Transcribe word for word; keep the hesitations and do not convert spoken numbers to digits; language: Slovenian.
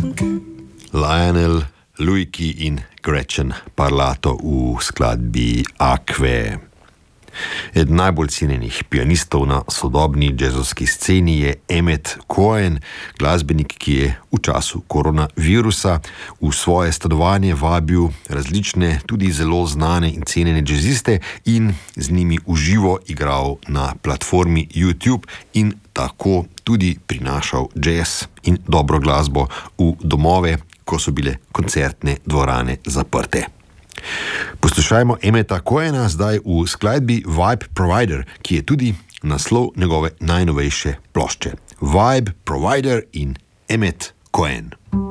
Lionel Louiki in Gretchen Parlato v skladbi Aquae. Eden najbolj cenjenih pianistov na sodobni jazzovski sceni je Emmet Cohen, glasbenik, ki je v času koronavirusa v svoje stanovanje vabil različne, tudi zelo znane in cenjene jazziste in z njimi v živo igral na platformi YouTube in tako tudi prinašal jazz in dobro glasbo v domove, ko so bile koncertne dvorane zaprte. Poslušajmo Emmeta Cohena zdaj v skladbi Vibe Provider, ki je tudi naslov njegove najnovejše plošče. Vibe Provider in Emmet Cohen.